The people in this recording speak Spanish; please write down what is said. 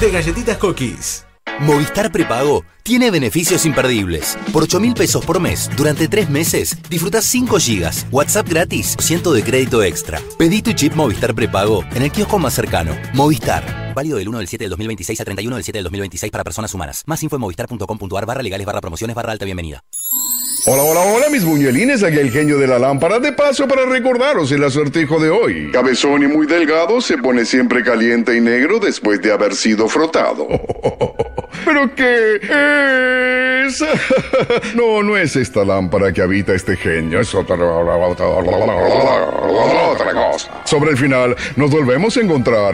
de galletitas Cookies. Movistar Prepago tiene beneficios imperdibles. Por 8.000 pesos por mes, durante 3 meses, disfrutás 5 gigas, WhatsApp gratis, 100 de crédito extra. Pedí tu chip Movistar Prepago en el kiosco más cercano. Movistar. Válido del 1 del 7 del 2026 a 31 del 7 del 2026 para personas humanas. Más info en movistar.com.ar/legales/promociones/alta bienvenida. Hola, hola, hola, mis buñuelines, aquí el genio de la lámpara, de paso para recordaros el acertijo de hoy. Cabezón y muy delgado, se pone siempre caliente y negro después de haber sido frotado. ¿Pero qué es? No, no es esta lámpara que habita este genio, es otra cosa. Sobre el final, nos volvemos a encontrar